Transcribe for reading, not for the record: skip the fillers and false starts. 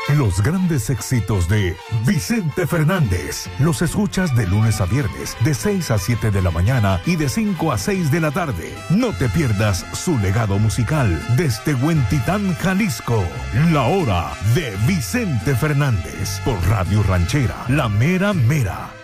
Los grandes éxitos de Vicente Fernández los escuchas de lunes a viernes de 6 a 7 de la mañana y de 5 a 6 de la tarde. No te pierdas su legado musical desde Huentitán, Jalisco. La hora de Vicente Fernández por Radio Ranchera, La Mera Mera.